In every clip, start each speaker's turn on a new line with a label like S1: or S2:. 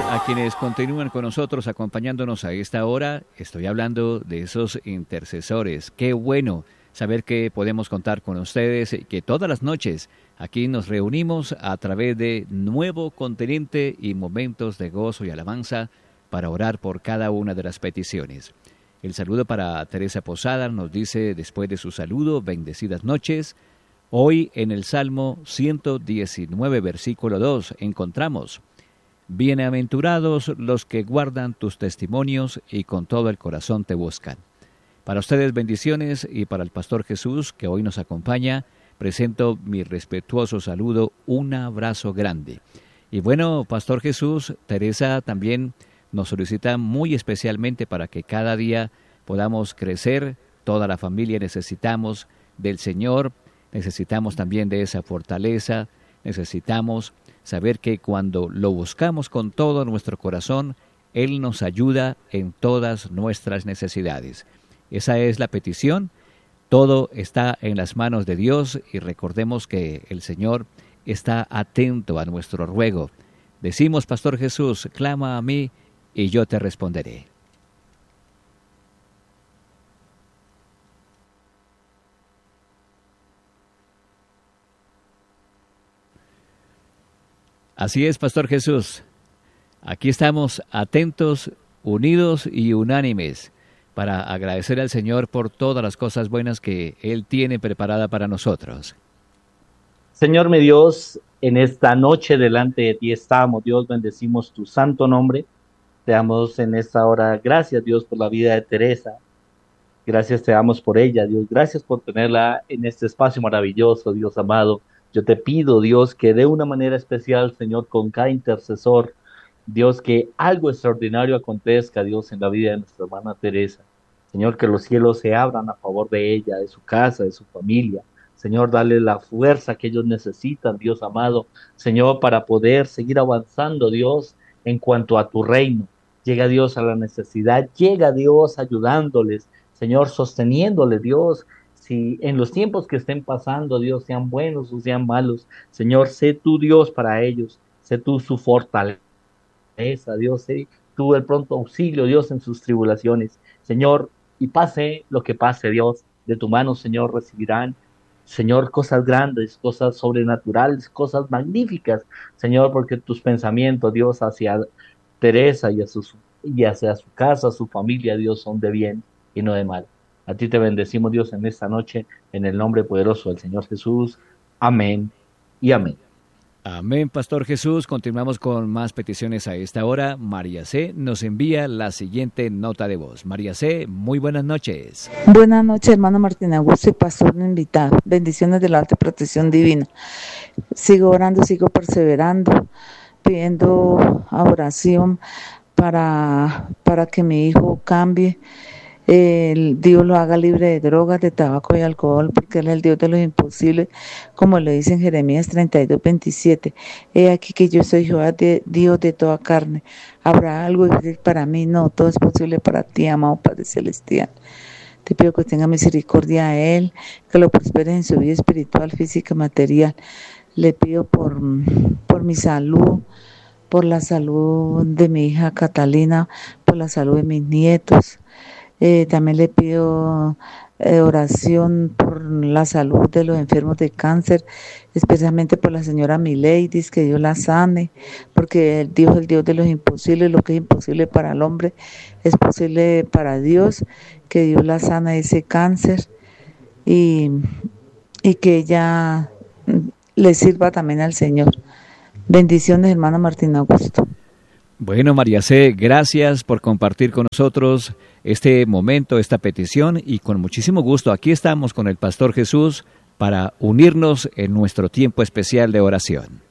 S1: A quienes continúan con nosotros acompañándonos a esta hora, estoy hablando de esos intercesores. Qué bueno saber que podemos contar con ustedes, que todas las noches aquí nos reunimos a través de Nuevo Continente y momentos de gozo y alabanza para orar por cada una de las peticiones. El saludo para Teresa Posada nos dice después de su saludo, bendecidas noches. Hoy en el Salmo 119, versículo 2, encontramos: bienaventurados los que guardan tus testimonios y con todo el corazón te buscan. Para ustedes bendiciones, y para el Pastor Jesús que hoy nos acompaña, presento mi respetuoso saludo, un abrazo grande. Y bueno, Pastor Jesús, Teresa también nos solicita muy especialmente para que cada día podamos crecer. Toda la familia necesitamos del Señor, necesitamos también de esa fortaleza, necesitamos saber que cuando lo buscamos con todo nuestro corazón, Él nos ayuda en todas nuestras necesidades. Esa es la petición. Todo está en las manos de Dios y recordemos que el Señor está atento a nuestro ruego. Decimos, Pastor Jesús, clama a mí y yo te responderé. Así es, Pastor Jesús. Aquí estamos atentos, unidos y unánimes para agradecer al Señor por todas las cosas buenas que Él tiene preparada para nosotros.
S2: Señor mi Dios, en esta noche delante de ti estamos, Dios, bendecimos tu santo nombre. Te damos en esta hora gracias, Dios, por la vida de Teresa. Gracias te damos por ella, Dios. Gracias por tenerla en este espacio maravilloso, Dios amado. Yo te pido, Dios, que de una manera especial, Señor, con cada intercesor, Dios, que algo extraordinario acontezca, Dios, en la vida de nuestra hermana Teresa. Señor, que los cielos se abran a favor de ella, de su casa, de su familia. Señor, dale la fuerza que ellos necesitan, Dios amado. Señor, para poder seguir avanzando, Dios, en cuanto a tu reino. Llega Dios a la necesidad, llega Dios ayudándoles, Señor, sosteniéndoles, Dios. Si en los tiempos que estén pasando, Dios, sean buenos o sean malos, Señor, sé tú Dios para ellos, sé tú su fortaleza, Dios, sé tú el pronto auxilio, Dios, en sus tribulaciones, Señor, y pase lo que pase, Dios, de tu mano, Señor, recibirán, Señor, cosas grandes, cosas sobrenaturales, cosas magníficas, Señor, porque tus pensamientos, Dios, hacia Teresa y hacia su casa, su familia, Dios, son de bien y no de mal. A ti te bendecimos, Dios, en esta noche, en el nombre poderoso del Señor Jesús. Amén y amén.
S1: Amén, Pastor Jesús. Continuamos con más peticiones a esta hora. María C. nos envía la siguiente nota de voz. María C., muy buenas noches.
S3: Buenas noches, hermano Martín Augusto y pastor invitado. Bendiciones de la alta protección divina. Sigo orando, sigo perseverando, pidiendo oración para que mi hijo cambie. Dios lo haga libre de drogas, de tabaco y alcohol, porque Él es el Dios de los imposibles, como lo dice en Jeremías 32:27. He aquí que yo soy Jehová, Dios de toda carne. ¿Habrá algo difícil para mí? No, todo es posible para ti, amado Padre Celestial. Te pido que tenga misericordia a Él, que lo prospere en su vida espiritual, física, material. Le pido por mi salud, por la salud de mi hija Catalina, por la salud de mis nietos. También le pido oración por la salud de los enfermos de cáncer, especialmente por la señora Mileidis, que Dios la sane, porque Dios es el Dios de los imposibles. Lo que es imposible para el hombre es posible para Dios. Que Dios la sane de ese cáncer y que ella le sirva también al Señor. Bendiciones, hermano Martín Augusto.
S1: Bueno, María C., gracias por compartir con nosotros este momento, esta petición, y con muchísimo gusto aquí estamos con el Pastor Jesús para unirnos en nuestro tiempo especial de oración.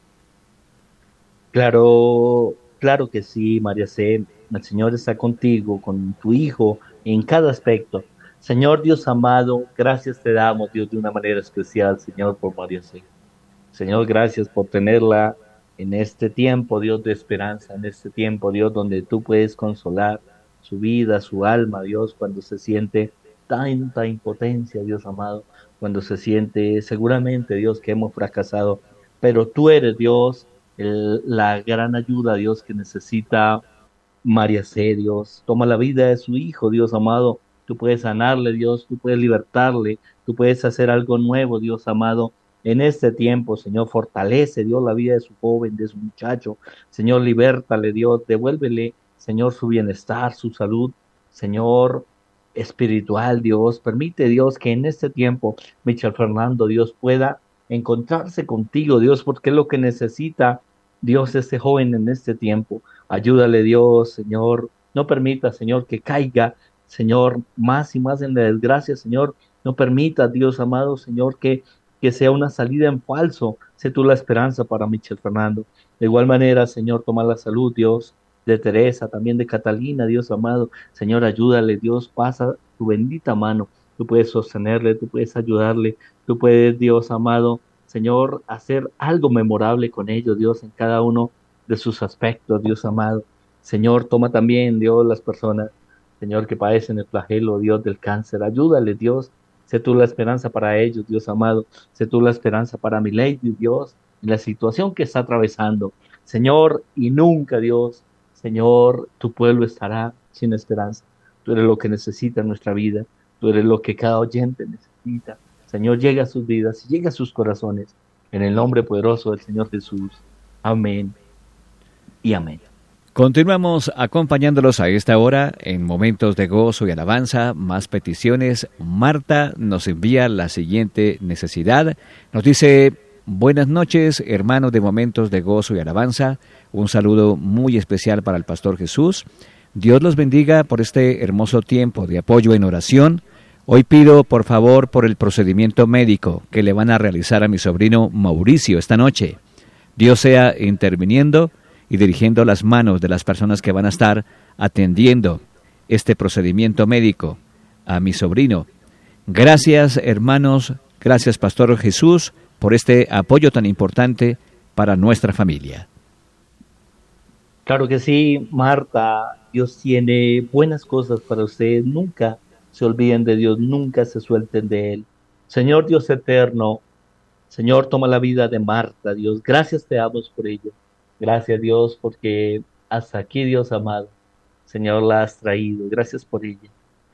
S2: Claro, claro que sí, María C. El Señor está contigo, con tu hijo, en cada aspecto. Señor Dios amado, gracias te damos, Dios, de una manera especial, Señor, por María C. Señor, gracias por tenerla en este tiempo, Dios de esperanza, en este tiempo, Dios, donde tú puedes consolar su vida, su alma, Dios, cuando se siente tanta impotencia, Dios amado, cuando se siente seguramente, Dios, que hemos fracasado, pero tú eres Dios la gran ayuda, Dios, que necesita María C, Dios. Toma la vida de su hijo, Dios amado. Tú puedes sanarle, Dios. Tú puedes libertarle. Tú puedes hacer algo nuevo, Dios amado. En este tiempo, Señor, fortalece, Dios, la vida de su joven, de su muchacho. Señor, libértale, Dios. Devuélvele, Señor, su bienestar, su salud. Señor, espiritual, Dios. Permite, Dios, que en este tiempo Michel Fernando, Dios, pueda encontrarse contigo, Dios, porque es lo que necesita, Dios, este joven en este tiempo. Ayúdale, Dios, Señor. No permita, Señor, que caiga, Señor, más y más en la desgracia, Señor. No permita, Dios amado, Señor, que sea una salida en falso. Sé tú la esperanza para Michel Fernando. De igual manera, Señor, toma la salud, Dios, de Teresa, también de Catalina, Dios amado. Señor, ayúdale, Dios, pasa tu bendita mano. Tú puedes sostenerle, tú puedes ayudarle, tú puedes, Dios amado, Señor, hacer algo memorable con ellos, Dios, en cada uno de sus aspectos, Dios amado. Señor, toma también, Dios, las personas, Señor, que padecen el flagelo, Dios, del cáncer. Ayúdale, Dios. Sé tú la esperanza para ellos, Dios amado. Sé tú la esperanza para mi lady, Dios, en la situación que está atravesando. Señor, y nunca, Dios, Señor, tu pueblo estará sin esperanza. Tú eres lo que necesita en nuestra vida. Tú eres lo que cada oyente necesita. Señor, llega a sus vidas y llega a sus corazones. En el nombre poderoso del Señor Jesús. Amén y amén.
S1: Continuamos acompañándolos a esta hora en momentos de gozo y alabanza. Más peticiones. Marta nos envía la siguiente necesidad. Nos dice: buenas noches, hermanos de Momentos de Gozo y Alabanza. Un saludo muy especial para el Pastor Jesús. Dios los bendiga por este hermoso tiempo de apoyo en oración. Hoy pido, por favor, por el procedimiento médico que le van a realizar a mi sobrino Mauricio esta noche. Dios sea interviniendo y dirigiendo las manos de las personas que van a estar atendiendo este procedimiento médico a mi sobrino. Gracias, hermanos, gracias, Pastor Jesús, por este apoyo tan importante para nuestra familia.
S2: Claro que sí, Marta. Dios tiene buenas cosas para ustedes. Nunca se olviden de Dios, nunca se suelten de Él. Señor Dios eterno, Señor, toma la vida de Marta, Dios. Gracias te damos por ello. Gracias, Dios, porque hasta aquí, Dios amado, Señor, la has traído. Gracias por ella.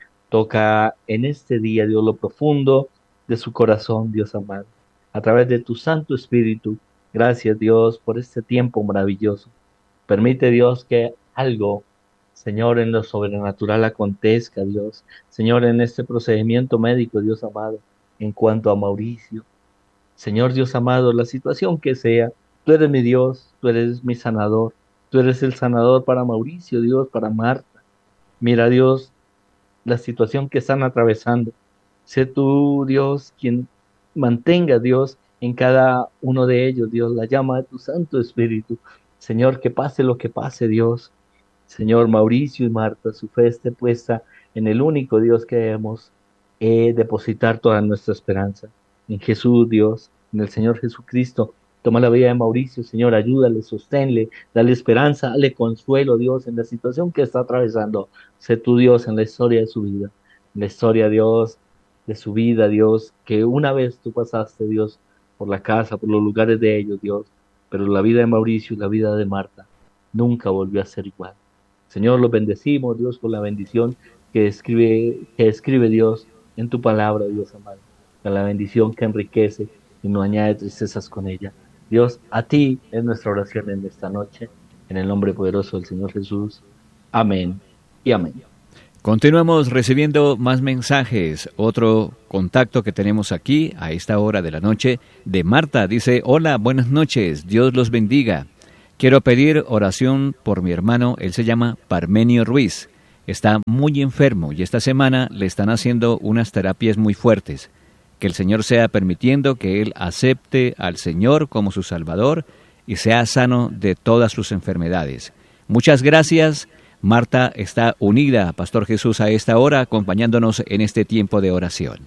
S2: Toca en este día, Dios, lo profundo de su corazón, Dios amado, a través de tu Santo Espíritu. Gracias, Dios, por este tiempo maravilloso. Permite, Dios, que algo, Señor, en lo sobrenatural acontezca, Dios. Señor, en este procedimiento médico, Dios amado, en cuanto a Mauricio. Señor Dios amado, la situación que sea, tú eres mi Dios, tú eres mi sanador, tú eres el sanador para Mauricio, Dios, para Marta. Mira, Dios, la situación que están atravesando. Sé tú, Dios, quien mantenga, Dios, en cada uno de ellos, Dios, la llama de tu Santo Espíritu. Señor, que pase lo que pase, Dios. Señor, Mauricio y Marta, su fe esté puesta en el único Dios que debemos depositar toda nuestra esperanza. En Jesús, Dios, en el Señor Jesucristo. Toma la vida de Mauricio, Señor, ayúdale, sosténle, dale esperanza, dale consuelo, Dios, en la situación que está atravesando. Sé tú, Dios, en la historia de su vida, en la historia, Dios, de su vida, Dios, que una vez tú pasaste, Dios, por la casa, por los lugares de ellos, Dios, pero la vida de Mauricio y la vida de Marta nunca volvió a ser igual. Señor, los bendecimos, Dios, por la bendición que escribe Dios en tu palabra, Dios amado, con la bendición que enriquece y no añade tristezas con ella. Dios, a ti es nuestra oración en esta noche, en el nombre poderoso del Señor Jesús. Amén y amén.
S1: Continuamos recibiendo más mensajes. Otro contacto que tenemos aquí a esta hora de la noche de Marta. Dice: hola, buenas noches, Dios los bendiga. Quiero pedir oración por mi hermano, él se llama Parmenio Ruiz. Está muy enfermo y esta semana le están haciendo unas terapias muy fuertes. Que el Señor sea permitiendo que él acepte al Señor como su Salvador y sea sano de todas sus enfermedades. Muchas gracias. Marta está unida a Pastor Jesús a esta hora, acompañándonos en este tiempo de oración.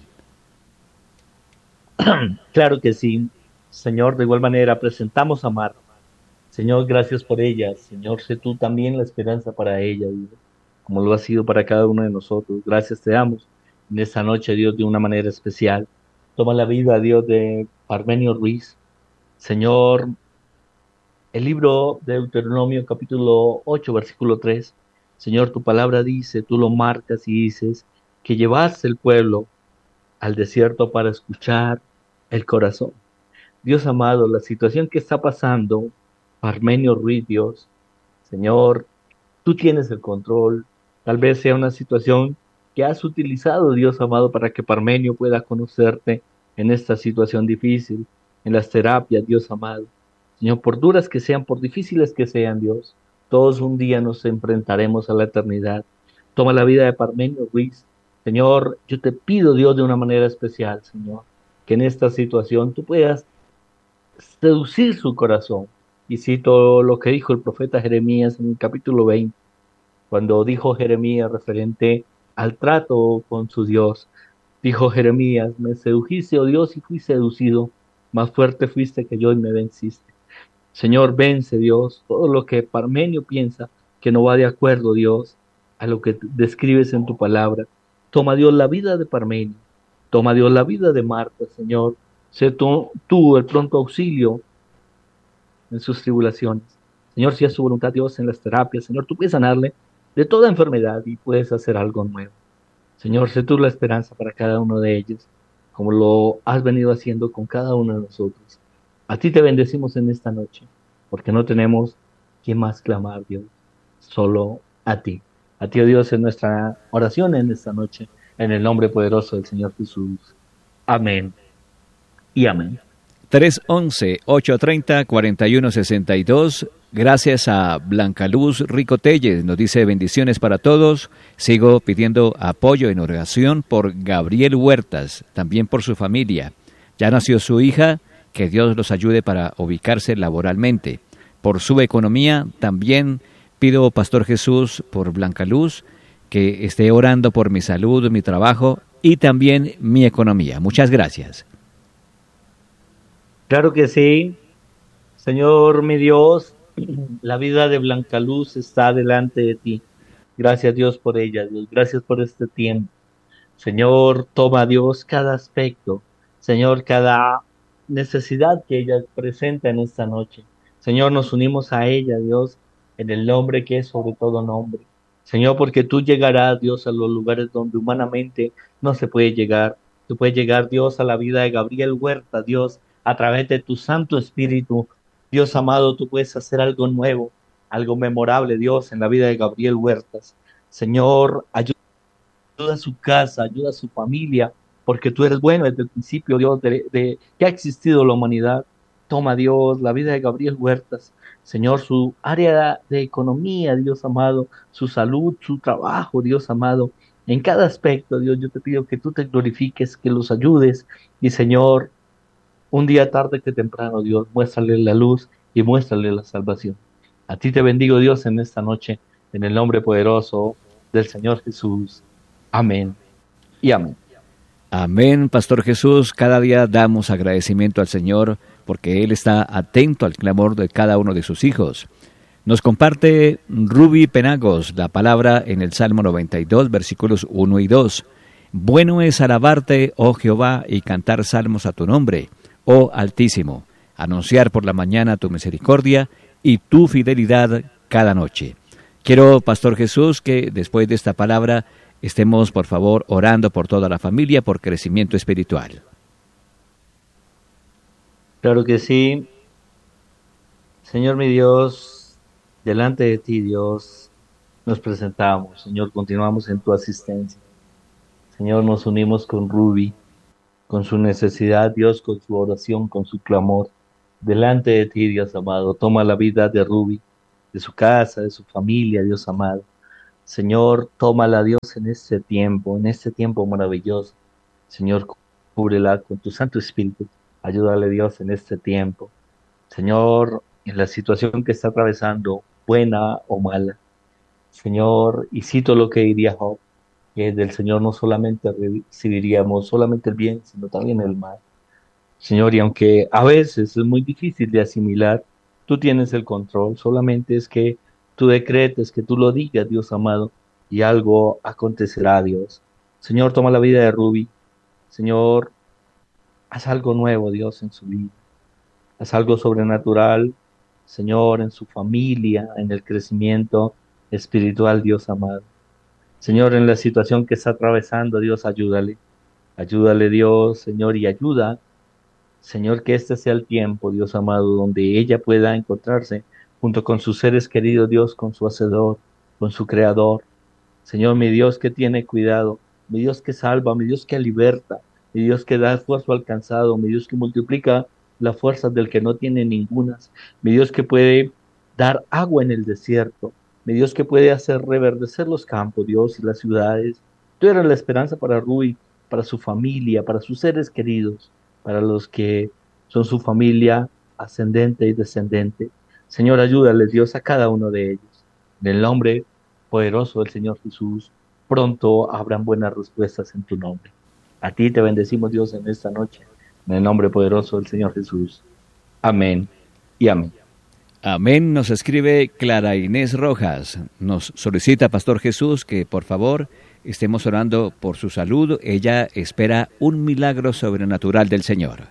S2: Claro que sí, Señor. De igual manera presentamos a Marta. Señor, gracias por ella. Señor, sé tú también la esperanza para ella, Dios, como lo ha sido para cada uno de nosotros. Gracias te damos en esta noche, Dios, de una manera especial. Toma la vida, Dios, de Parmenio Ruiz. Señor, El libro de Deuteronomio capítulo 8 versículo 3. Señor, tu palabra dice, tú lo marcas y dices que llevaste el pueblo al desierto para escuchar el corazón. Dios amado, la situación que está pasando, Parmenio Ruiz, Dios, Señor, tú tienes el control. Tal vez sea una situación que has utilizado, Dios amado, para que Parmenio pueda conocerte en esta situación difícil, en las terapias, Dios amado. Señor, por duras que sean, por difíciles que sean, Dios, todos un día nos enfrentaremos a la eternidad. Toma la vida de Parmenio Ruiz. Señor, yo te pido, Dios, de una manera especial, Señor, que en esta situación tú puedas seducir su corazón. Y cito lo que dijo el profeta Jeremías en el capítulo 20, cuando dijo Jeremías referente al trato con su Dios. Dijo Jeremías, me sedujiste, oh Dios, y fui seducido, más fuerte fuiste que yo y me venciste. Señor, vence, Dios, todo lo que Parmenio piensa que no va de acuerdo, Dios, a lo que describes en tu palabra. Toma, Dios, la vida de Parmenio. Toma, Dios, la vida de Marta, Señor. Sé tú el pronto auxilio en sus tribulaciones. Señor, si es su voluntad, Dios, en las terapias, Señor, tú puedes sanarle de toda enfermedad y puedes hacer algo nuevo. Señor, sé tú la esperanza para cada uno de ellos, como lo has venido haciendo con cada uno de nosotros. A ti te bendecimos en esta noche, porque no tenemos quien más clamar, Dios, solo a ti. A ti, oh Dios, en nuestra oración en esta noche, en el nombre poderoso del Señor Jesús. Amén y amén.
S1: 311-830-4162. Gracias a Blanca Luz Rico Telles. Nos dice bendiciones para todos. Sigo pidiendo apoyo en oración por Gabriel Huertas, también por su familia. Ya nació su hija, que Dios los ayude para ubicarse laboralmente. Por su economía, también pido, Pastor Jesús, por Blanca Luz, que esté orando por mi salud, mi trabajo y también mi economía. Muchas gracias.
S2: Claro que sí, Señor mi Dios, la vida de Blanca Luz está delante de ti. Gracias Dios por ella, Dios, gracias por este tiempo. Señor, toma Dios cada aspecto, Señor, cada necesidad que ella presenta en esta noche. Señor, nos unimos a ella, Dios, en el nombre que es sobre todo nombre. Señor, porque tú llegarás, Dios, a los lugares donde humanamente no se puede llegar. Tú puedes llegar, Dios, a la vida de Gabriel Huerta, Dios, a través de tu Santo Espíritu. Dios amado, tú puedes hacer algo nuevo, algo memorable, Dios, en la vida de Gabriel Huertas. Señor, ayuda a su casa, ayuda a su familia, porque tú eres bueno desde el principio, Dios, de que ha existido la humanidad. Toma, Dios, la vida de Gabriel Huertas, Señor, su área de economía, Dios amado, su salud, su trabajo, Dios amado, en cada aspecto, Dios, yo te pido que tú te glorifiques, que los ayudes, y Señor, un día tarde que temprano, Dios, muéstrale la luz y muéstrale la salvación. A ti te bendigo, Dios, en esta noche, en el nombre poderoso del Señor Jesús. Amén y amén.
S1: Amén, Pastor Jesús. Cada día damos agradecimiento al Señor porque Él está atento al clamor de cada uno de sus hijos. Nos comparte Ruby Penagos la palabra en el Salmo 92, versículos 1 y 2. Bueno es alabarte, oh Jehová, y cantar salmos a tu nombre, oh Altísimo, anunciar por la mañana tu misericordia y tu fidelidad cada noche. Quiero, Pastor Jesús, que después de esta palabra estemos, por favor, orando por toda la familia por crecimiento espiritual.
S2: Claro que sí. Señor mi Dios, delante de ti, Dios, nos presentamos. Señor, continuamos en tu asistencia. Señor, nos unimos con Ruby, con su necesidad, Dios, con su oración, con su clamor. Delante de ti, Dios amado, toma la vida de Ruby, de su casa, de su familia, Dios amado. Señor, tómala, Dios, en este tiempo maravilloso. Señor, cúbrela con tu Santo Espíritu. Ayúdale, Dios, en este tiempo. Señor, en la situación que está atravesando, buena o mala. Señor, y cito lo que diría Job, que del Señor no solamente recibiríamos solamente el bien, sino también el mal. Señor, y aunque a veces es muy difícil de asimilar, tú tienes el control, solamente es que tú decretes, que tú lo digas, Dios amado, y algo acontecerá, Dios. Señor, toma la vida de Ruby. Señor, haz algo nuevo, Dios, en su vida. Haz algo sobrenatural. Señor, en su familia, en el crecimiento espiritual, Dios amado. Señor, en la situación que está atravesando, Dios, ayúdale. Ayúdale, Dios, Señor, y ayuda, Señor, que este sea el tiempo, Dios amado, donde ella pueda encontrarse junto con sus seres queridos, Dios, con su Hacedor, con su Creador. Señor, mi Dios que tiene cuidado, mi Dios que salva, mi Dios que liberta, mi Dios que da esfuerzo alcanzado, mi Dios que multiplica las fuerzas del que no tiene ningunas, mi Dios que puede dar agua en el desierto, mi Dios que puede hacer reverdecer los campos, Dios, y las ciudades. Tú eres la esperanza para Rui, para su familia, para sus seres queridos, para los que son su familia ascendente y descendente. Señor, ayúdale, Dios, a cada uno de ellos. En el nombre poderoso del Señor Jesús, pronto habrán buenas respuestas en tu nombre. A ti te bendecimos, Dios, en esta noche, en el nombre poderoso del Señor Jesús. Amén y amén.
S1: Amén, nos escribe Clara Inés Rojas. Nos solicita, Pastor Jesús, que por favor estemos orando por su salud. Ella espera un milagro sobrenatural del Señor.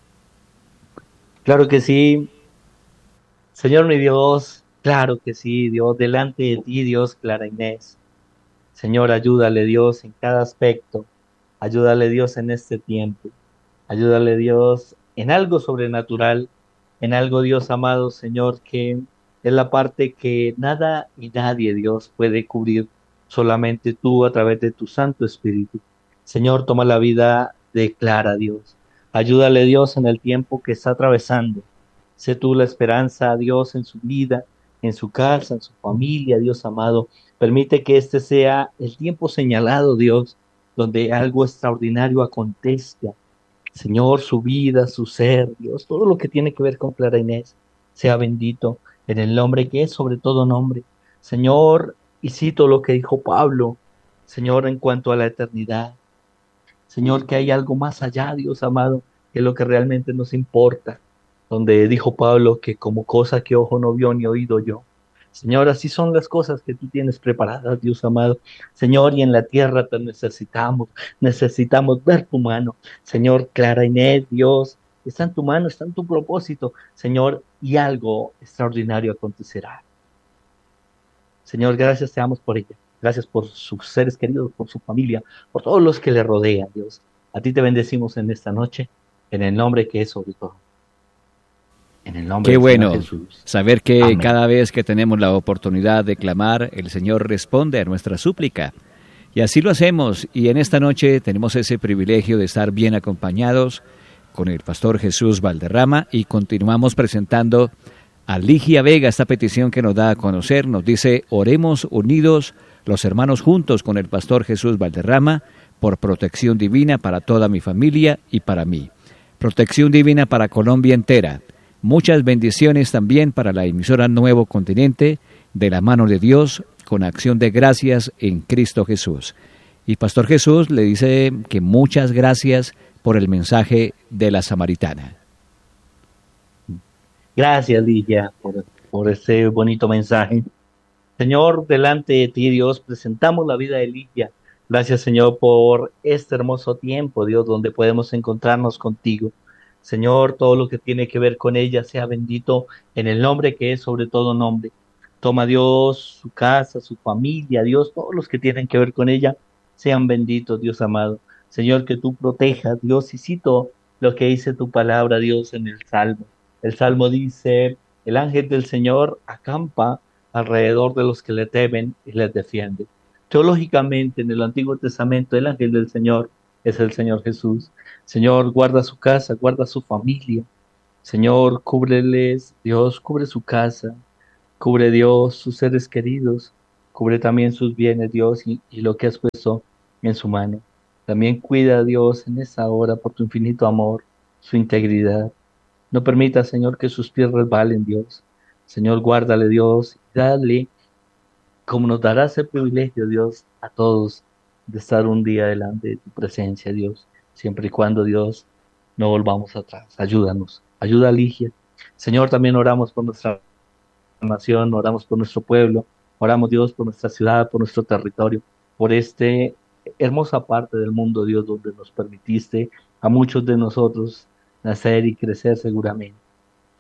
S2: Claro que sí, Señor mi Dios, claro que sí, Dios, delante de ti, Dios, Clara Inés. Señor, ayúdale, Dios, en cada aspecto. Ayúdale, Dios, en este tiempo. Ayúdale, Dios, en algo sobrenatural, en algo, Dios amado, Señor, que es la parte que nada y nadie, Dios, puede cubrir, solamente tú a través de tu Santo Espíritu. Señor, toma la vida de Clara, Dios. Ayúdale, Dios, en el tiempo que está atravesando. Sé tú la esperanza, Dios, en su vida, en su casa, en su familia, Dios amado. Permite que este sea el tiempo señalado, Dios, donde algo extraordinario acontezca. Señor, su vida, su ser, Dios, todo lo que tiene que ver con Clara Inés, sea bendito en el nombre que es sobre todo nombre. Señor, y cito lo que dijo Pablo, Señor, en cuanto a la eternidad. Señor, que hay algo más allá, Dios amado, que es lo que realmente nos importa, donde dijo Pablo que como cosa que ojo no vio ni oído yo. Señor, así son las cosas que tú tienes preparadas, Dios amado. Señor, y en la tierra te necesitamos ver tu mano. Señor, Clara Inés, Dios, está en tu mano, está en tu propósito, Señor, y algo extraordinario acontecerá. Señor, gracias te damos por ella. Gracias por sus seres queridos, por su familia, por todos los que le rodean, Dios. A ti te bendecimos en esta noche, en el nombre que es sobre todo. En el nombre
S1: Qué
S2: del Señor
S1: bueno
S2: Jesús.
S1: saber que
S2: Amén.
S1: cada vez que tenemos la oportunidad de clamar, el Señor responde a nuestra súplica. Y así lo hacemos, y en esta noche tenemos ese privilegio de estar bien acompañados con el Pastor Jesús Valderrama, y continuamos presentando a Ligia Vega esta petición que nos da a conocer. Nos dice: oremos unidos los hermanos juntos con el Pastor Jesús Valderrama por protección divina para toda mi familia y para mí. Protección divina para Colombia entera. Muchas bendiciones también para la emisora Nuevo Continente, de la mano de Dios, con acción de gracias en Cristo Jesús. Y Pastor Jesús le dice que muchas gracias por el mensaje de la Samaritana.
S2: Gracias, Ligia, por ese bonito mensaje. Señor, delante de ti, Dios, presentamos la vida de Ligia. Gracias, Señor, por este hermoso tiempo, Dios, donde podemos encontrarnos contigo. Señor, todo lo que tiene que ver con ella sea bendito en el nombre que es sobre todo nombre. Toma, Dios, su casa, su familia, Dios, todos los que tienen que ver con ella, sean benditos, Dios amado. Señor, que tú protejas, Dios, y cito lo que dice tu palabra, Dios, en el Salmo. El Salmo dice: el ángel del Señor acampa alrededor de los que le temen y les defiende. Teológicamente, en el Antiguo Testamento, el ángel del Señor es el Señor Jesús. Señor, guarda su casa, guarda su familia. Señor, cúbreles, Dios, cubre su casa, cubre, Dios, sus seres queridos, cubre también sus bienes, Dios, y lo que has puesto en su mano. También cuida, Dios, en esa hora, por tu infinito amor, su integridad. No permita, Señor, que sus pies resbalen, Dios. Señor, guárdale, Dios, y dale, como nos darás el privilegio, Dios, a todos, de estar un día delante de tu presencia, Dios, siempre y cuando, Dios, no volvamos atrás. Ayúdanos, ayuda a Ligia. Señor, también oramos por nuestra nación, oramos por nuestro pueblo, oramos, Dios, por nuestra ciudad, por nuestro territorio, por este hermosa parte del mundo, Dios, donde nos permitiste a muchos de nosotros nacer y crecer seguramente.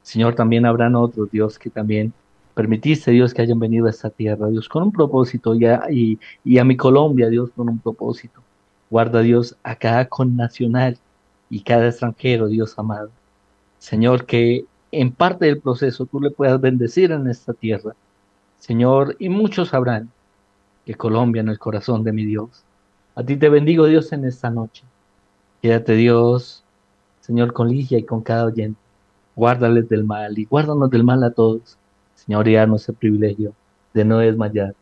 S2: Señor, también habrán otros, Dios, que también permitiste, Dios, que hayan venido a esta tierra, Dios, con un propósito y a mi Colombia, Dios, con un propósito. Guarda, Dios, a cada connacional y cada extranjero, Dios amado. Señor, que en parte del proceso tú le puedas bendecir en esta tierra. Señor, y muchos sabrán que Colombia en el corazón de mi Dios. A ti te bendigo, Dios, en esta noche. Quédate, Dios, Señor, con Ligia y con cada oyente. Guárdales del mal y guárdanos del mal a todos. Señor, y danos el privilegio de no desmayar,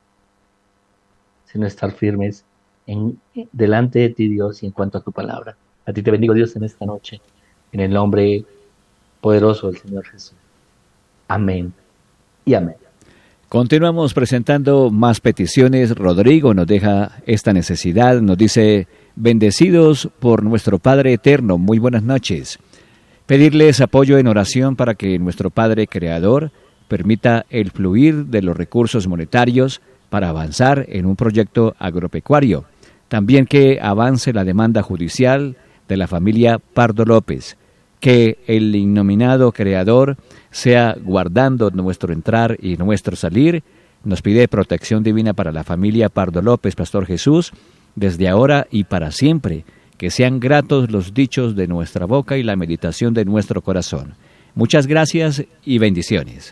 S2: sino estar firmes delante de ti, Dios, y en cuanto a tu palabra. A ti te bendigo, Dios, en esta noche, en el nombre poderoso del Señor Jesús. Amén y amén.
S1: Continuamos presentando más peticiones. Rodrigo nos deja esta necesidad, nos dice: bendecidos por nuestro Padre Eterno, muy buenas noches. Pedirles apoyo en oración para que nuestro Padre Creador permita el fluir de los recursos monetarios para avanzar en un proyecto agropecuario. También que avance la demanda judicial de la familia Pardo López. Que el innominado Creador sea guardando nuestro entrar y nuestro salir. Nos pide protección divina para la familia Pardo López, Pastor Jesús, desde ahora y para siempre. Que sean gratos los dichos de nuestra boca y la meditación de nuestro corazón. Muchas gracias y bendiciones.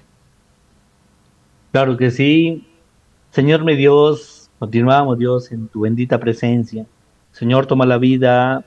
S2: Claro que sí. Señor mi Dios, continuamos, Dios, en tu bendita presencia. Señor, toma la vida,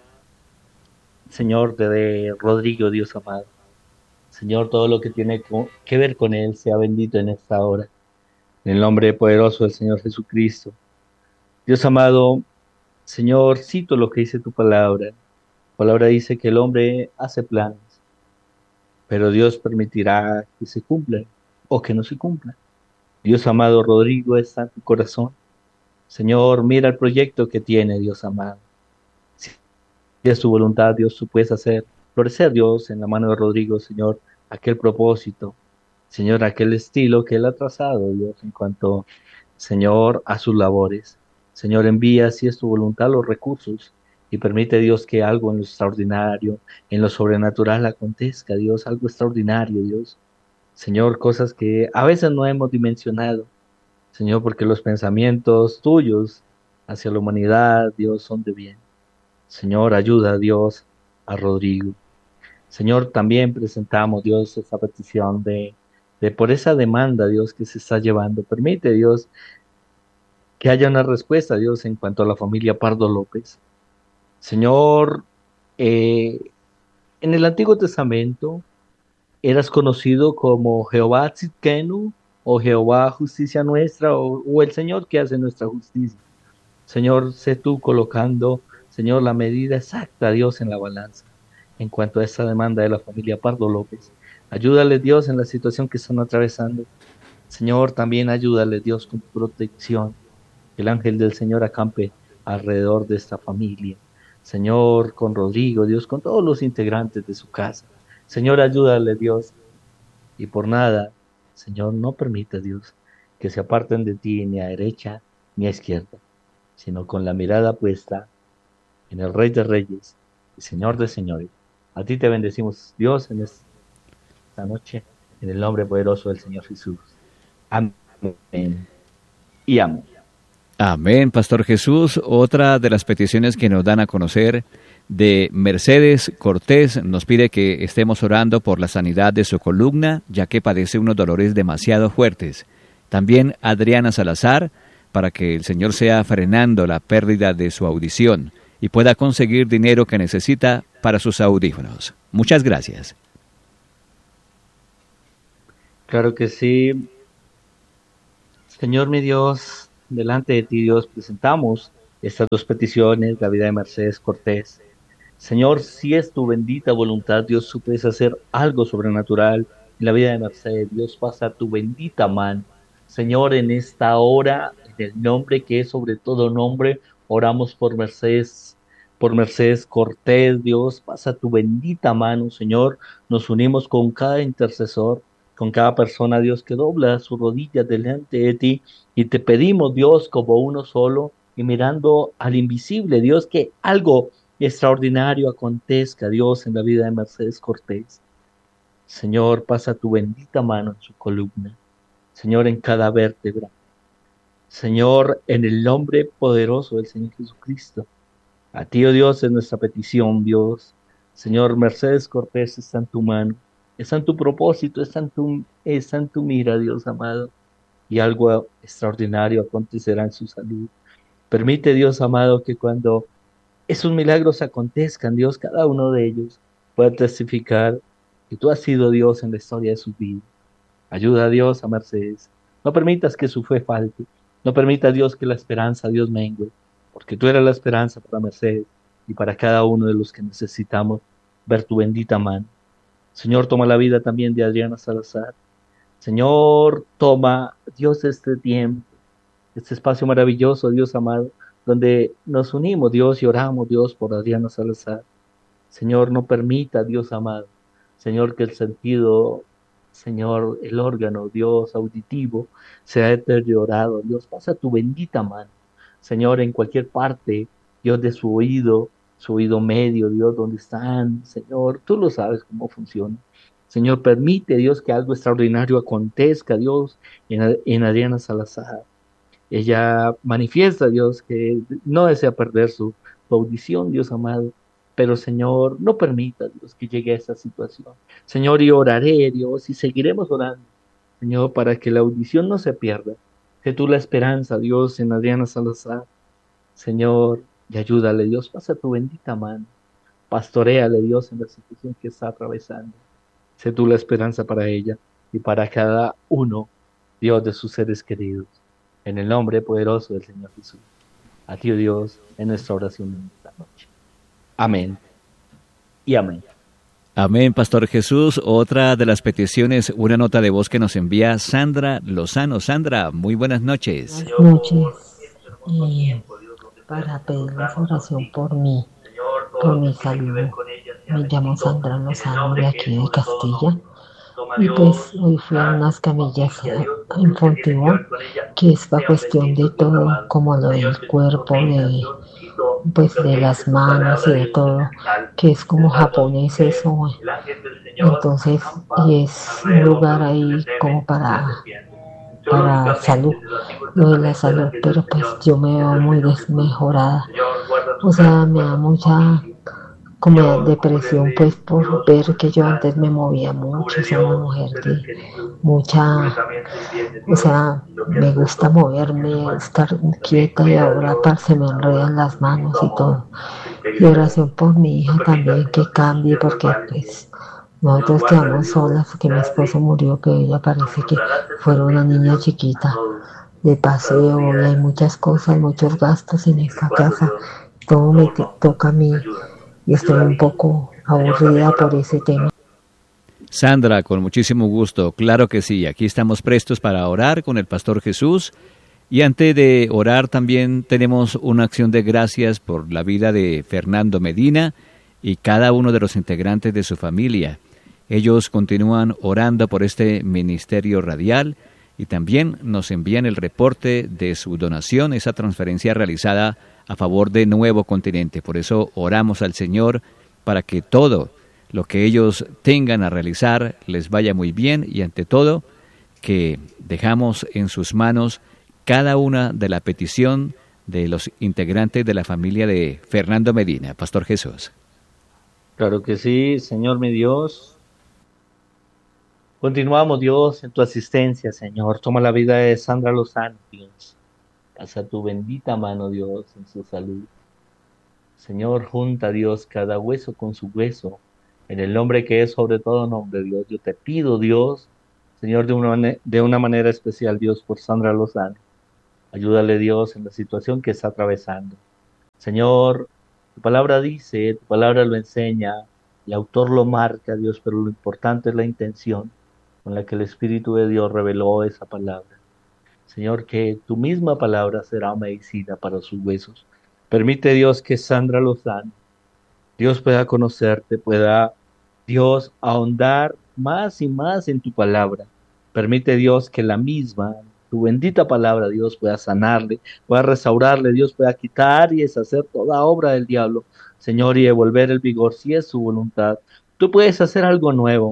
S2: Señor, de Rodrigo, Dios amado. Señor, todo lo que tiene que ver con él sea bendito en esta hora. En el nombre poderoso del Señor Jesucristo. Dios amado, Señor, cito lo que dice tu palabra. Tu palabra dice que el hombre hace planes, pero Dios permitirá que se cumplan o que no se cumplan. Dios amado, Rodrigo está en tu corazón. Señor, mira el proyecto que tiene, Dios amado. Si es tu voluntad, Dios, tú puedes hacer florecer, Dios, en la mano de Rodrigo, Señor, aquel propósito, Señor, aquel estilo que él ha trazado, Dios, en cuanto, Señor, a sus labores. Señor, envía, si es tu voluntad, los recursos y permite, Dios, que algo en lo extraordinario, en lo sobrenatural acontezca, Dios, algo extraordinario, Dios. Señor, cosas que a veces no hemos dimensionado, Señor, porque los pensamientos tuyos hacia la humanidad, Dios, son de bien. Señor, ayuda, Dios, a Rodrigo. Señor, también presentamos, Dios, esta petición de por esa demanda, Dios, que se está llevando. Permite, Dios, que haya una respuesta, Dios, en cuanto a la familia Pardo López. Señor, en el Antiguo Testamento eras conocido como Jehová Tzidkenu, o Jehová Justicia Nuestra, o el Señor que hace nuestra justicia. Señor, sé tú colocando, Señor, la medida exacta, Dios, en la balanza, en cuanto a esta demanda de la familia Pardo López. Ayúdale, Dios, en la situación que están atravesando. Señor, también ayúdale, Dios, con tu protección. Que el ángel del Señor acampe alrededor de esta familia. Señor, con Rodrigo, Dios, con todos los integrantes de su casa. Señor, ayúdale, Dios. Y por nada, Señor, no permita, Dios, que se aparten de ti ni a derecha ni a izquierda, sino con la mirada puesta en el Rey de Reyes y Señor de Señores. A ti te bendecimos, Dios, en esta noche, en el nombre poderoso del Señor Jesús. Amén y amén.
S1: Amén, Pastor Jesús. Otra de las peticiones que nos dan a conocer de Mercedes Cortés nos pide que estemos orando por la sanidad de su columna, ya que padece unos dolores demasiado fuertes. También Adriana Salazar, para que el Señor sea frenando la pérdida de su audición y pueda conseguir dinero que necesita para sus audífonos. Muchas gracias.
S2: Claro que sí. Señor mi Dios, delante de ti, Dios, presentamos estas dos peticiones, la vida de Mercedes Cortés. Señor, si es tu bendita voluntad, Dios, tú puedes hacer algo sobrenatural en la vida de Mercedes. Dios, pasa tu bendita mano. Señor, en esta hora, en el nombre que es sobre todo nombre, oramos por Mercedes Cortés. Dios, pasa tu bendita mano, Señor. Nos unimos con cada intercesor, con cada persona, Dios, que dobla sus rodillas delante de ti y te pedimos, Dios, como uno solo y mirando al invisible, Dios, que algo extraordinario acontezca, Dios, en la vida de Mercedes Cortés. Señor, pasa tu bendita mano en su columna. Señor, en cada vértebra. Señor, en el nombre poderoso del Señor Jesucristo. A ti, oh Dios, es nuestra petición, Dios. Señor, Mercedes Cortés está en tu mano, está en tu propósito, está en tu mira, Dios amado. Y algo extraordinario acontecerá en su salud. Permite, Dios amado, que cuando esos milagros acontezcan, Dios, cada uno de ellos pueda testificar que tú has sido Dios en la historia de su vida. Ayuda a Dios a Mercedes. No permitas que su fe falte. No permita, Dios, que la esperanza, Dios, mengue. Porque tú eres la esperanza para Mercedes y para cada uno de los que necesitamos ver tu bendita mano. Señor, toma la vida también de Adriana Salazar. Señor, toma, Dios, este tiempo, este espacio maravilloso, Dios amado, donde nos unimos, Dios, y oramos, Dios, por Adriana Salazar. Señor, no permita, Dios amado, Señor, que el sentido, Señor, el órgano, Dios, auditivo, sea deteriorado. Dios, pasa tu bendita mano, Señor, en cualquier parte, Dios, de su oído medio, Dios, donde están, Señor, tú lo sabes cómo funciona. Señor, permite, Dios, que algo extraordinario acontezca, Dios, en Adriana Salazar. Ella manifiesta, Dios, que no desea perder su audición, Dios amado. Pero, Señor, no permita, Dios, que llegue a esa situación. Señor, y oraré, Dios, y seguiremos orando, Señor, para que la audición no se pierda. Sé tú la esperanza, Dios, en Adriana Salazar. Señor, y ayúdale, Dios, pasa tu bendita mano. Pastoréale, Dios, en la situación que está atravesando. Sé tú la esperanza para ella y para cada uno, Dios, de sus seres queridos. En el nombre poderoso del Señor Jesús. A ti, oh Dios, en nuestra oración en esta noche. Amén. Y amén.
S1: Amén, Pastor Jesús. Otra de las peticiones, una nota de voz que nos envía Sandra Lozano. Sandra, muy buenas noches.
S4: Buenas noches. Para pedirles oración por mi salud. Me llamo Sandra Lozano, de aquí de Castilla. Y pues hoy fui a unas camillas en Fontibón, que es la cuestión de todo, como lo del cuerpo, de las manos y de todo, que es como japonés eso. Entonces, y es un lugar ahí como para salud, lo de la salud, pero pues yo me veo muy desmejorada. O sea, me da mucha como depresión, pues por ver que yo antes me movía mucho, soy una mujer de mucha, o sea, me gusta moverme, estar quieta, y ahora se me enredan las manos y todo. Y oración por mi hija también, que cambie, porque pues nosotros quedamos solas, porque mi esposo murió, que ella parece que fuera una niña chiquita de paseo, y hay muchas cosas, muchos gastos en esta casa, todo me toca a mí. Y estoy un poco aburrida por ese tema.
S1: Sandra, con muchísimo gusto, claro que sí, aquí estamos prestos para orar con el Pastor Jesús. Y antes de orar también tenemos una acción de gracias por la vida de Fernando Medina y cada uno de los integrantes de su familia. Ellos continúan orando por este ministerio radial y también nos envían el reporte de su donación, esa transferencia realizada a favor de Nuevo Continente. Por eso oramos al Señor para que todo lo que ellos tengan a realizar les vaya muy bien y ante todo que dejamos en sus manos cada una de la petición de los integrantes de la familia de Fernando Medina. Pastor Jesús.
S2: Claro que sí, Señor mi Dios. Continuamos, Dios, en tu asistencia, Señor. Toma la vida de Sandra Lozano, Dios. Pasa tu bendita mano, Dios, en su salud. Señor, junta, Dios, cada hueso con su hueso. En el nombre que es sobre todo nombre, Dios. Yo te pido, Dios, Señor, de una manera especial, Dios, por Sandra Lozano. Ayúdale, Dios, en la situación que está atravesando. Señor, tu palabra dice, tu palabra lo enseña, el autor lo marca, Dios, pero lo importante es la intención con la que el Espíritu de Dios reveló esa palabra. Señor, que tu misma palabra será medicina para sus huesos. Permite, Dios, que Sandra Lozano, Dios, pueda conocerte, pueda, Dios, ahondar más y más en tu palabra. Permite, Dios, que la misma, tu bendita palabra, Dios, pueda sanarle, pueda restaurarle, Dios, pueda quitar y deshacer toda obra del diablo, Señor, y devolver el vigor si es su voluntad. Tú puedes hacer algo nuevo.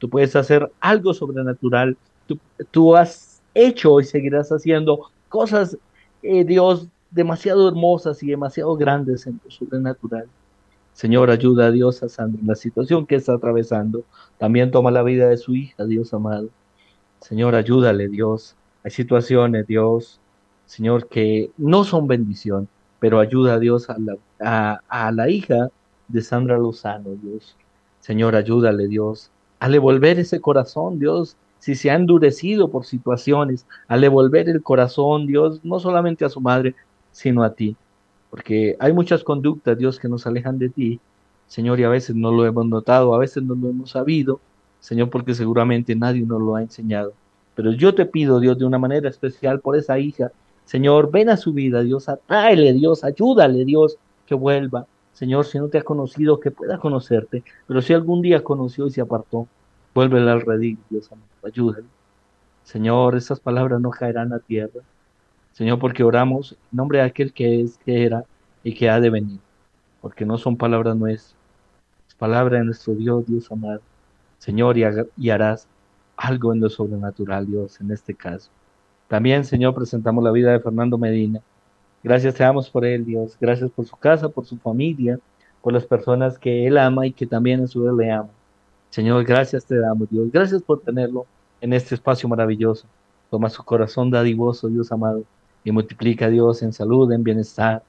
S2: tú puedes hacer algo sobrenatural, tú has hecho y seguirás haciendo cosas, Dios, demasiado hermosas y demasiado grandes en lo sobrenatural. Señor, ayuda a Dios a Sandra en la situación que está atravesando. También toma la vida de su hija, Dios amado. Señor, ayúdale, Dios. Hay situaciones, Dios, Señor, que no son bendición, pero ayuda a Dios a la hija de Sandra Lozano, Dios. Señor, ayúdale, Dios, a devolver ese corazón, Dios, si se ha endurecido por situaciones, a devolver el corazón, Dios, no solamente a su madre, sino a ti. Porque hay muchas conductas, Dios, que nos alejan de ti, Señor, y a veces no lo hemos notado, a veces no lo hemos sabido, Señor, porque seguramente nadie nos lo ha enseñado. Pero yo te pido, Dios, de una manera especial por esa hija, Señor, ven a su vida, Dios, atráele, Dios, ayúdale, Dios, que vuelva. Señor, si no te ha conocido, que pueda conocerte, pero si algún día conoció y se apartó, vuélvele al redil, Dios amado, ayúdale. Señor, esas palabras no caerán a tierra. Señor, porque oramos en nombre de aquel que es, que era y que ha de venir, porque no son palabras nuestras, es palabra de nuestro Dios, Dios amado. Señor, y harás algo en lo sobrenatural, Dios, en este caso. También, Señor, presentamos la vida de Fernando Medina. Gracias te damos por él, Dios. Gracias por su casa, por su familia, por las personas que él ama y que también a su vez le aman. Señor, gracias te damos, Dios. Gracias por tenerlo en este espacio maravilloso. Toma su corazón dadivoso, Dios amado, y multiplica, Dios, en salud, en bienestar.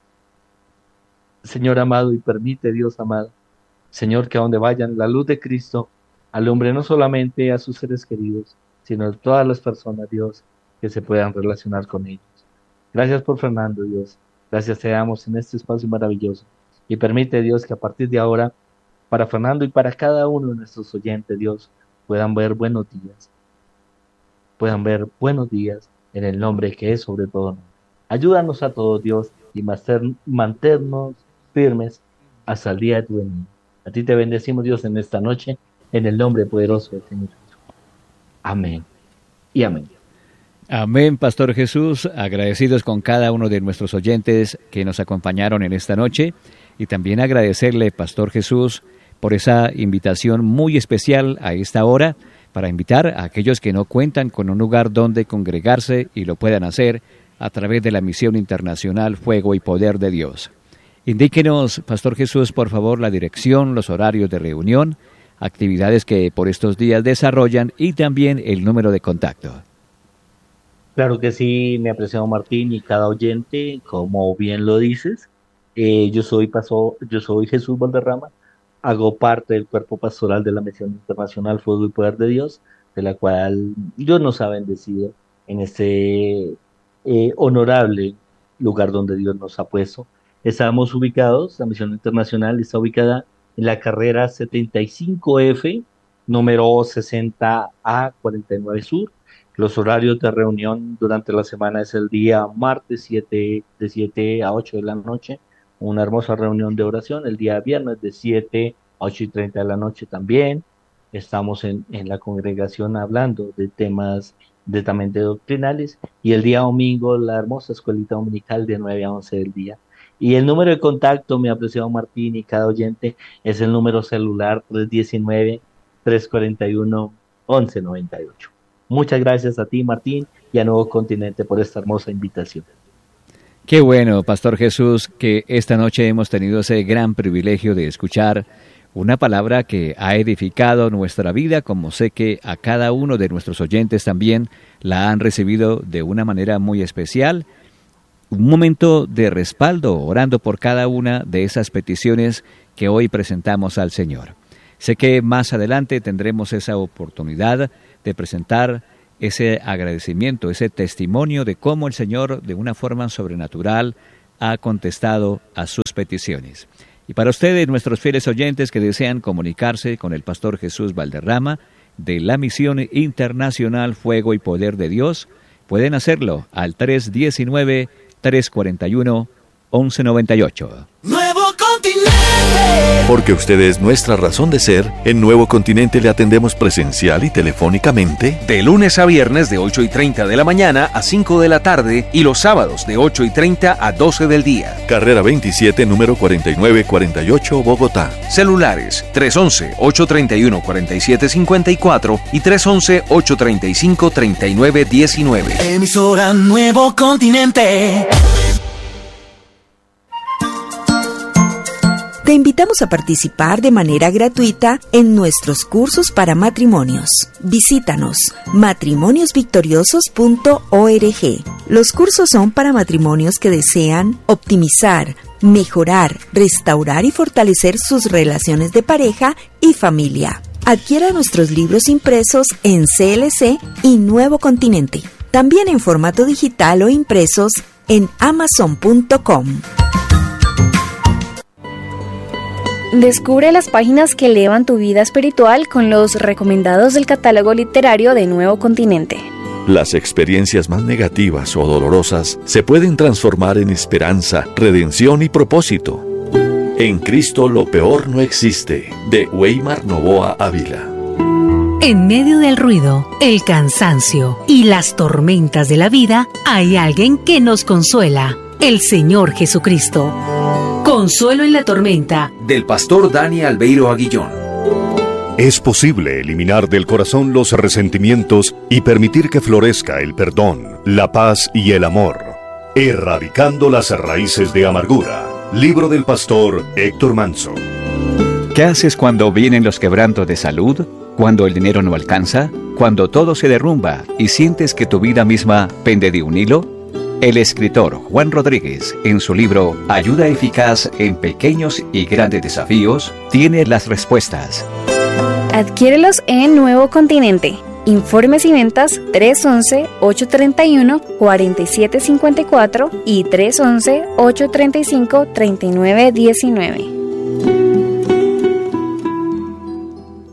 S2: Señor amado, y permite, Dios amado, Señor, que a donde vayan, la luz de Cristo alumbre no solamente a sus seres queridos, sino a todas las personas, Dios, que se puedan relacionar con ellos. Gracias por Fernando, Dios. Gracias te damos en este espacio maravilloso. Y permite, Dios, que a partir de ahora, para Fernando y para cada uno de nuestros oyentes, Dios, puedan ver buenos días. Puedan ver buenos días en el nombre que es sobre todo nombre. Ayúdanos a todos, Dios, y mantenernos firmes hasta el día de tu venida. A ti te bendecimos, Dios, en esta noche, en el nombre poderoso del Señor Jesús. Amén y amén.
S1: Amén, Pastor Jesús, agradecidos con cada uno de nuestros oyentes que nos acompañaron en esta noche y también agradecerle, Pastor Jesús, por esa invitación muy especial a esta hora para invitar a aquellos que no cuentan con un lugar donde congregarse y lo puedan hacer a través de la Misión Internacional Fuego y Poder de Dios. Indíquenos, Pastor Jesús, por favor, la dirección, los horarios de reunión, actividades que por estos días desarrollan y también el número de contacto.
S2: Claro que sí, mi apreciado Martín y cada oyente, como bien lo dices, yo soy Jesús Valderrama, hago parte del cuerpo pastoral de la Misión Internacional Fuego y Poder de Dios, de la cual Dios nos ha bendecido en este honorable lugar donde Dios nos ha puesto. Estamos ubicados, la Misión Internacional está ubicada en la carrera 75F, número 60A49 Sur. Los horarios de reunión durante la semana es el día martes de 7 a 8 de la noche, una hermosa reunión de oración. El día viernes de 7 a 8:30 de la noche también. Estamos en la congregación hablando de temas netamente doctrinales. Y el día domingo, la hermosa escuelita dominical de 9 a 11 del día. Y el número de contacto, mi apreciado Martín y cada oyente, es el número celular 319-341-1198. Muchas gracias a ti, Martín, y a Nuevo Continente por esta hermosa invitación.
S1: Qué bueno, Pastor Jesús, que esta noche hemos tenido ese gran privilegio de escuchar una palabra que ha edificado nuestra vida, como sé que a cada uno de nuestros oyentes también la han recibido de una manera muy especial. Un momento de respaldo, orando por cada una de esas peticiones que hoy presentamos al Señor. Sé que más adelante tendremos esa oportunidad de presentar ese agradecimiento, ese testimonio de cómo el Señor, de una forma sobrenatural, ha contestado a sus peticiones. Y para ustedes, nuestros fieles oyentes que desean comunicarse con el Pastor Jesús Valderrama, de la Misión Internacional Fuego y Poder de Dios, pueden hacerlo al 319-341-1198.
S5: Nuevo Continente. Porque usted es nuestra razón de ser, en Nuevo Continente le atendemos presencial y telefónicamente.
S6: De lunes a viernes de 8:30 de la mañana a 5 de la tarde y los sábados de 8:30 a 12 del día.
S5: Carrera 27, número 4948, Bogotá.
S6: Celulares 311-831-4754 y 311-835-3919.
S7: Emisora Nuevo Continente.
S8: Te invitamos a participar de manera gratuita en nuestros cursos para matrimonios. Visítanos matrimoniosvictoriosos.org. Los cursos son para matrimonios que desean optimizar, mejorar, restaurar y fortalecer sus relaciones de pareja y familia. Adquiera nuestros libros impresos en CLC y Nuevo Continente. También en formato digital o impresos en Amazon.com.
S9: Descubre las páginas que elevan tu vida espiritual con los recomendados del catálogo literario de Nuevo Continente.
S5: Las experiencias más negativas o dolorosas se pueden transformar en esperanza, redención y propósito. En Cristo lo peor no existe, de Weimar Novoa Ávila.
S10: En medio del ruido, el cansancio y las tormentas de la vida, hay alguien que nos consuela, el Señor Jesucristo. Consuelo en la tormenta,
S6: del pastor Dani Albeiro Aguillón.
S11: Es posible eliminar del corazón los resentimientos y permitir que florezca el perdón, la paz y el amor, erradicando las raíces de amargura. Libro del pastor Héctor Manso.
S1: ¿Qué haces cuando vienen los quebrantos de salud? ¿Cuando el dinero no alcanza? ¿Cuando todo se derrumba y sientes que tu vida misma pende de un hilo? El escritor Juan Rodríguez, en su libro Ayuda eficaz en pequeños y grandes desafíos, tiene las respuestas.
S9: Adquiérelos en Nuevo Continente. Informes y ventas 311-831-4754 y 311-835-3919.